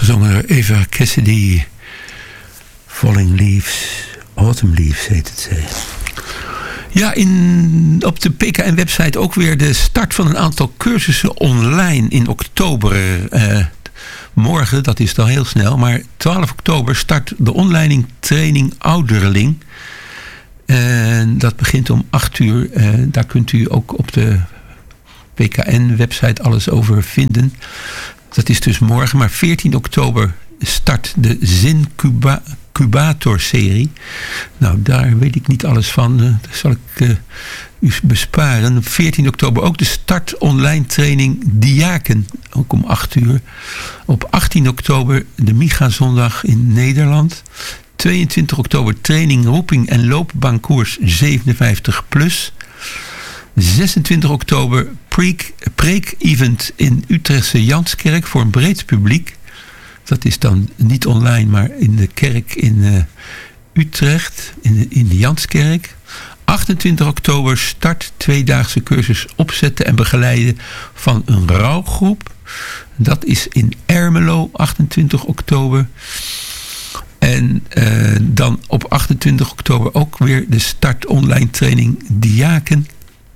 gezongen door Eva Cassidy. Falling Leaves, Autumn Leaves heet het. Ja, op de PKN-website ook weer de start van een aantal cursussen online in oktober. Morgen, dat is dan heel snel, maar 12 oktober start de online training Ouderling. En dat begint om 8 uur. Daar kunt u ook op de PKN-website alles over vinden. Dat is dus morgen, maar 14 oktober start de Zincubator-serie. Nou, daar weet ik niet alles van. Dat zal ik u besparen. 14 oktober ook de start online training Diaken. Ook om 8 uur. Op 18 oktober de Miga-zondag in Nederland. 22 oktober training roeping en loopbaankoers 57 plus. 26 oktober preek-event in Utrechtse Janskerk voor een breed publiek. Dat is dan niet online, maar in de kerk in Utrecht, in de Janskerk. 28 oktober start tweedaagse cursus opzetten en begeleiden van een rouwgroep. Dat is in Ermelo, 28 oktober. En dan op 28 oktober ook weer de start online training Diaken.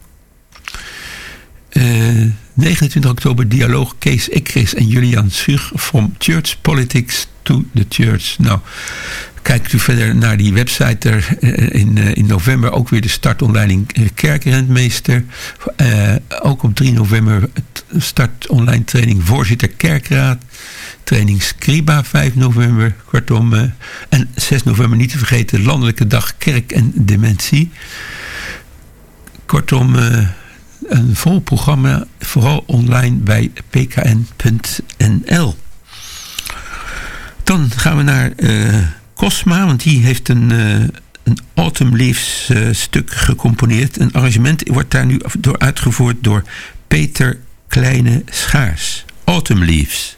29 oktober dialoog Kees Ekris en Julian Schug from Church Politics to the Church. Nou, kijkt u verder naar die website. In november ook weer de start online kerkrentmeester. Ook op 3 november start online training voorzitter kerkraad. Training Scriba 5 november. Kortom, en 6 november niet te vergeten landelijke dag kerk en dementie. Kortom, een vol programma, vooral online bij pkn.nl. Dan gaan we naar Cosma, want die heeft een Autumn Leaves stuk gecomponeerd. Een arrangement wordt daar nu uitgevoerd door Peter Kleine Schaars. Autumn Leaves.